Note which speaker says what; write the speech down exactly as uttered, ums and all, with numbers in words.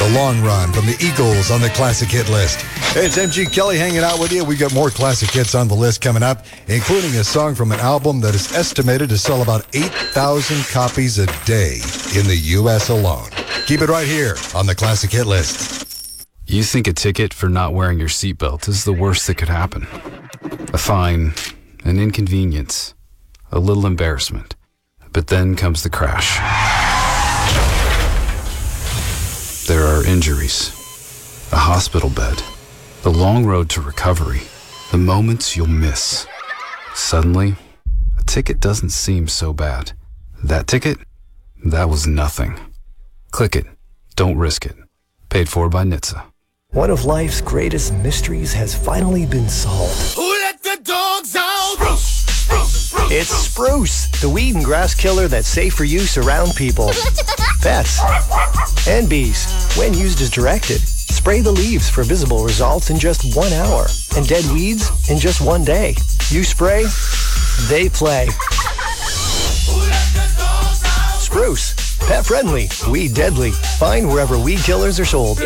Speaker 1: The Long Run from the Eagles on the classic hit list. Hey, it's M G Kelly hanging out with you. We got more classic hits on the list coming up, including a song from an album that is estimated to sell about eight thousand copies a day in the U S alone. Keep it right here on the classic hit list.
Speaker 2: You think a ticket for not wearing your seatbelt is the worst that could happen. A fine, an inconvenience, a little embarrassment. But then comes the crash. There are injuries, a hospital bed, the long road to recovery, the moments you'll miss. Suddenly, a ticket doesn't seem so bad. That ticket? That was nothing. Click it. Don't risk it. Paid for by N H T S A.
Speaker 3: One of life's greatest mysteries has finally been solved.
Speaker 4: Who let the dogs out? Spruce, spruce, spruce,
Speaker 3: It's Spruce, the weed and grass killer that's safe for use around people, pets, and bees. When used as directed, spray the leaves for visible results in just one hour and dead weeds in just one day. You spray, they play. Spruce, pet friendly, weed deadly. Find wherever weed killers are sold.